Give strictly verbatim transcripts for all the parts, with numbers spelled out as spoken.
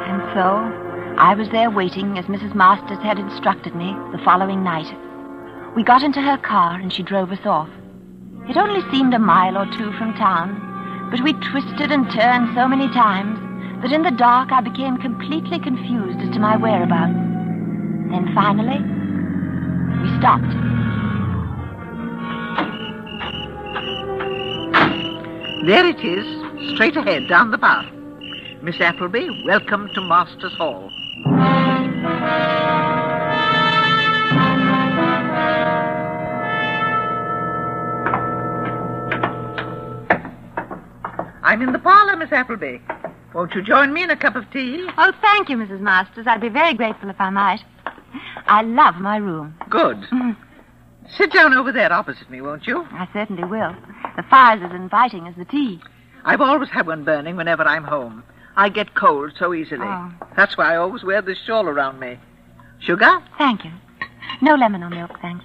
And so, I was there waiting as Missus Masters had instructed me the following night. We got into her car and she drove us off. It only seemed a mile or two from town, but we twisted and turned so many times that in the dark I became completely confused as to my whereabouts. Then finally, we stopped. There it is, straight ahead, down the path. Miss Appleby, welcome to Masters Hall. I'm in the parlor, Miss Appleby. Won't you join me in a cup of tea? Oh, thank you, Missus Masters. I'd be very grateful if I might. I love my room. Good. Mm. Sit down over there opposite me, won't you? I certainly will. The fire's as inviting as the tea. I've always had one burning whenever I'm home. I get cold so easily. Oh. That's why I always wear this shawl around me. Sugar? Thank you. No lemon or milk, thanks.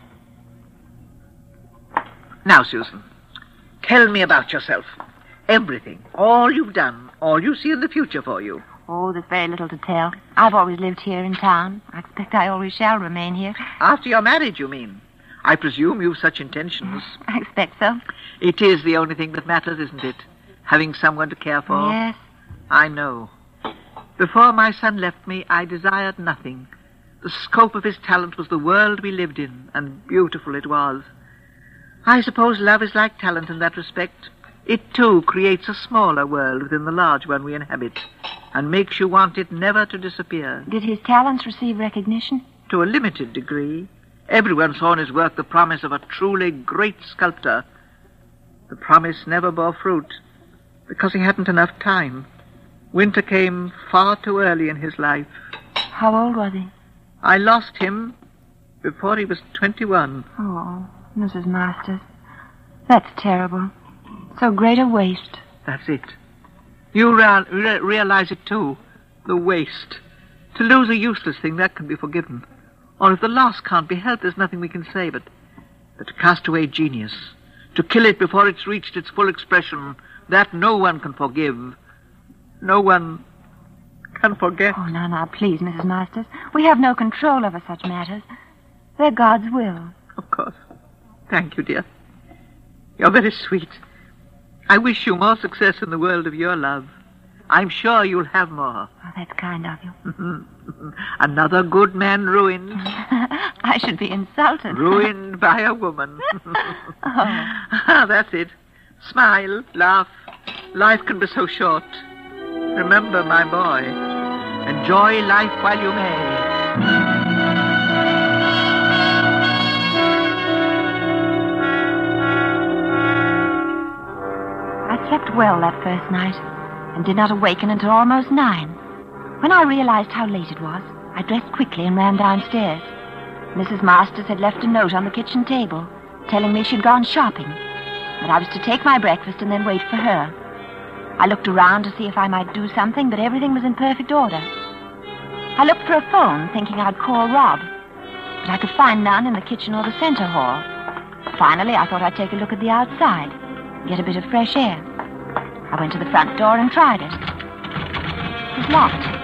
Now, Susan, tell me about yourself. Everything. All you've done. All you see in the future for you. Oh, there's very little to tell. I've always lived here in town. I expect I always shall remain here. After you're married, you mean? I presume you've such intentions. I expect so. It is the only thing that matters, isn't it? Having someone to care for. Yes. I know. Before my son left me, I desired nothing. The scope of his talent was the world we lived in, and beautiful it was. I suppose love is like talent in that respect. It, too, creates a smaller world within the large one we inhabit, and makes you want it never to disappear. Did his talents receive recognition? To a limited degree. Everyone saw in his work the promise of a truly great sculptor. The promise never bore fruit, because he hadn't enough time. Winter came far too early in his life. How old was he? I lost him before he was twenty-one. Oh, Missus Masters. That's terrible. So great a waste. That's it. You rea- re- realize it, too. The waste. To lose a useless thing, that can be forgiven. Or if the loss can't be helped, there's nothing we can say. But, but to cast away genius, to kill it before it's reached its full expression, that no one can forgive. No one can forget. Oh, now, now, please, Missus Masters. We have no control over such matters. They're God's will. Of course. Thank you, dear. You're very sweet. I wish you more success in the world of your love. I'm sure you'll have more. Oh, that's kind of you. Another good man ruined. I should be insulted. Ruined by a woman. Oh. That's it. Smile, laugh. Life can be so short. Remember, my boy, enjoy life while you may. I slept well that first night and did not awaken until almost nine. When I realized how late it was, I dressed quickly and ran downstairs. Missus Masters had left a note on the kitchen table telling me she'd gone shopping, that I was to take my breakfast and then wait for her. I looked around to see if I might do something, but everything was in perfect order. I looked for a phone, thinking I'd call Rob, but I could find none in the kitchen or the center hall. Finally, I thought I'd take a look at the outside, get a bit of fresh air. I went to the front door and tried it. It was locked.